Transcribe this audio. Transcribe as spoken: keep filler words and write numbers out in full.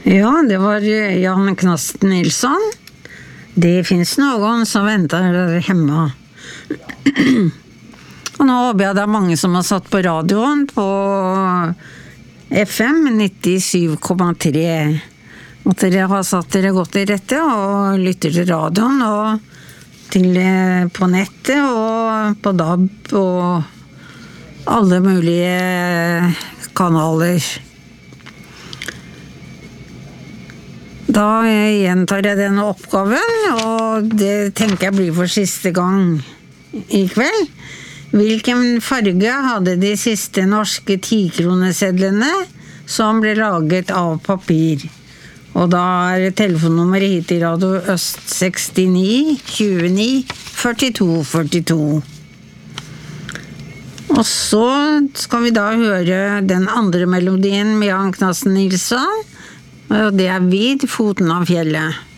Ja, det var Jan Knasten Nilsson. Det finns någon som väntar där hemma. Og nå håper jeg det er mange som har satt på radioen på F M nittisju komma tre. At dere har satt dere godt i rette og lytter til radioen og til på nettet og på D A B og alle mulige kanaler. Da gjentar jeg denne oppgaven, og det tenker jeg blir for siste gang i kveld. Hvilken farge hadde de siste norske tikronesedlene som ble laget av papir? Og da er telefonnummeret hit i Radio Øst sekstini tjueni førtito førtito. Og så skal vi da høre den andre melodien med Jan Knasten Nilsson, og det er Vid foten av fjellet.